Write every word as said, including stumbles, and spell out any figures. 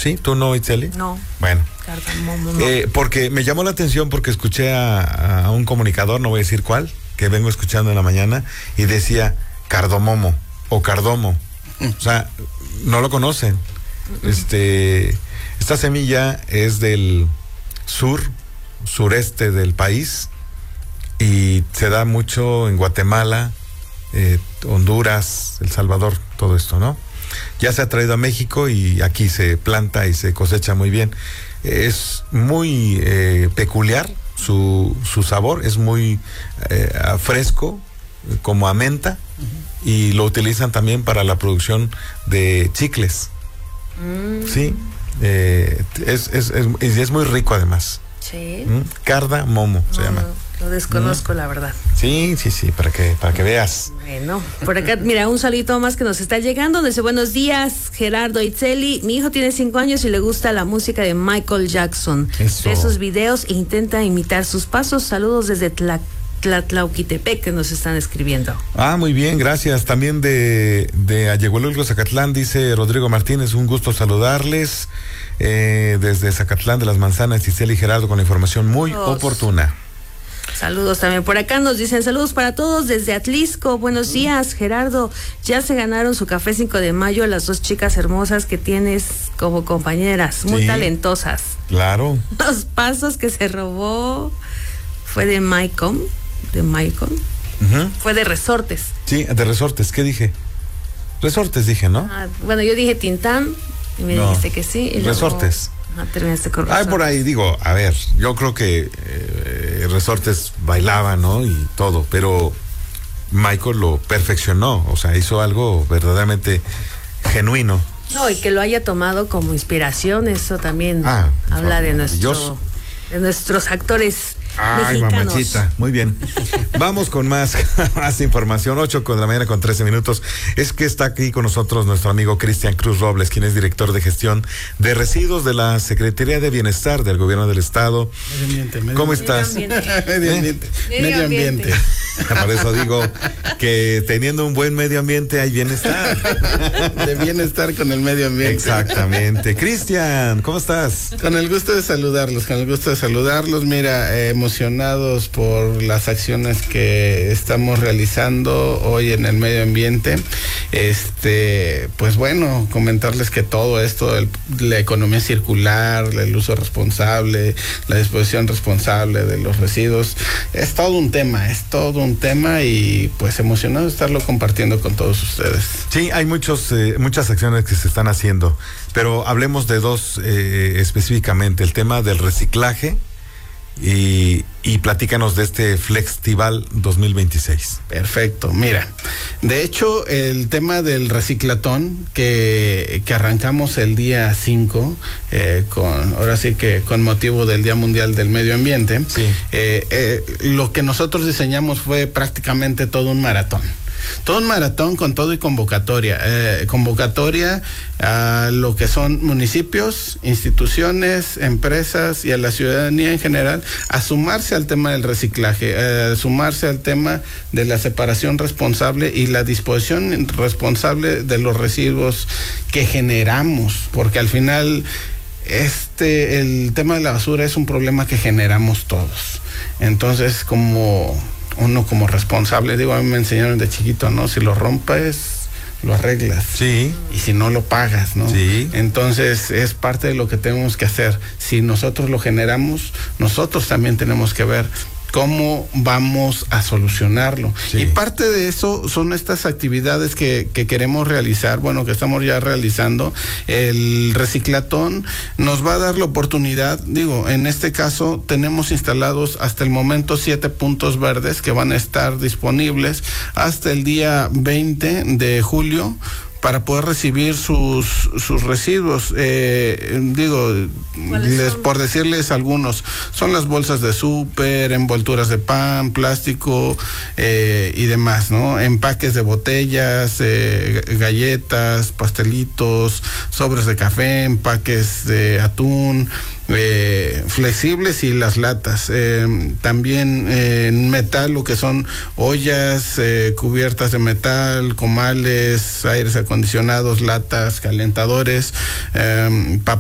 ¿Sí? ¿Tú no, Itzeli? No. Bueno. Cardamomo, no. Eh, porque me llamó la atención porque escuché a, a un comunicador, no voy a decir cuál, que vengo escuchando en la mañana, y decía cardomomo o cardomo. O sea, no lo conocen. Este, esta semilla es del sur, sureste del país, y se da mucho en Guatemala, eh, Honduras, El Salvador, todo esto, ¿no? Ya se ha traído a México y aquí se planta y se cosecha muy bien. Es muy eh, peculiar su, su sabor, es muy eh, fresco, como a menta, uh-huh. Y lo utilizan también para la producción de chicles. Mm. Sí, eh, es, es, es, es, es muy rico además. Sí. ¿Mm? Cardamomo no, se llama. Lo desconozco, ¿Mm? La verdad. Sí, sí, sí, para que, para que veas. Bueno, por acá, mira, un saludito más que nos está llegando. Dice, buenos días, Gerardo Itzeli. Mi hijo tiene cinco años y le gusta la música de Michael Jackson. Eso. Ve sus videos e intenta imitar sus pasos. Saludos desde Tla, Tlatlauquitepec, que nos están escribiendo. Ah, muy bien, gracias. También de, de Ayehuelulco, Zacatlán, dice Rodrigo Martínez, un gusto saludarles. Eh, desde Zacatlán de las Manzanas, Itzeli y Gerardo con la información muy Dios. Oportuna. Saludos también por acá, nos dicen saludos para todos desde Atlisco, buenos días Gerardo, ya se ganaron su café cinco de mayo las dos chicas hermosas que tienes como compañeras, muy sí, talentosas. Claro. Los pasos que se robó fue de Maicon, de Maicon, uh-huh. Fue de Resortes. Sí, de Resortes, ¿qué dije? Resortes dije, ¿no? Ah, bueno, yo dije Tintán y me no. dijiste que sí. Y Resortes. Luego... No, terminaste con Resortes. Ay, por ahí digo, a ver, yo creo que eh, Resortes bailaba, ¿no? Y todo, pero Michael lo perfeccionó, o sea, hizo algo verdaderamente genuino. No, y que lo haya tomado como inspiración, eso también ah, habla de nuestro, de nuestros actores. Ay, mexicanos. Mamachita, muy bien. Vamos con más, más información. ocho de la mañana con trece minutos. Es que está aquí con nosotros nuestro amigo Cristian Cruz Robles, quien es director de gestión de residuos de la Secretaría de Bienestar del Gobierno del Estado. Medio ambiente, medio ¿Cómo ambiente. estás? Medio ambiente. Medio ambiente. Medio, medio ambiente. ambiente. Por eso digo que teniendo un buen medio ambiente hay bienestar. De bienestar con el medio ambiente. Exactamente. Cristian, ¿cómo estás? Con el gusto de saludarlos, con el gusto de saludarlos. Mira, eh, emocionados por las acciones que estamos realizando hoy en el medio ambiente. Este, pues bueno, comentarles que todo esto, el, la economía circular, el uso responsable, la disposición responsable de los residuos, es todo un tema, es todo un tema y pues emocionado de estarlo compartiendo con todos ustedes. Sí, hay muchos, eh, muchas acciones que se están haciendo, pero hablemos de dos eh, específicamente, el tema del reciclaje y, y platícanos de este Flextival dos mil veintiséis. Perfecto, mira, de hecho el tema del reciclatón que, que arrancamos el día cinco, eh, con, ahora sí que con motivo del Día Mundial del Medio Ambiente, sí. eh, eh, lo que nosotros diseñamos fue prácticamente todo un maratón. Todo un maratón con todo y convocatoria. Eh, convocatoria a lo que son municipios, instituciones, empresas y a la ciudadanía en general a sumarse al tema del reciclaje, a sumarse al tema de la separación responsable y la disposición responsable de los residuos que generamos, porque al final este el tema de la basura es un problema que generamos todos. Entonces, como uno como responsable, digo, a mí me enseñaron de chiquito, ¿no? Si lo rompes, lo arreglas. Sí. Y si no, lo pagas, ¿no? Sí. Entonces, es parte de lo que tenemos que hacer. Si nosotros lo generamos, nosotros también tenemos que ver cómo vamos a solucionarlo. Sí. Y parte de eso son estas actividades que, que queremos realizar, bueno, que estamos ya realizando. El reciclatón nos va a dar la oportunidad, digo, en este caso tenemos instalados hasta el momento siete puntos verdes que van a estar disponibles hasta el día veinte de julio para poder recibir sus sus residuos. Eh, digo, les, por decirles algunos, son las bolsas de súper, envolturas de pan, plástico eh, y demás, ¿no? Empaques de botellas, eh, galletas, pastelitos, sobres de café, empaques de atún, Eh, flexibles y las latas. Eh, también eh, en metal, lo que son ollas, eh, cubiertas de metal, comales, aires acondicionados, latas, calentadores, eh,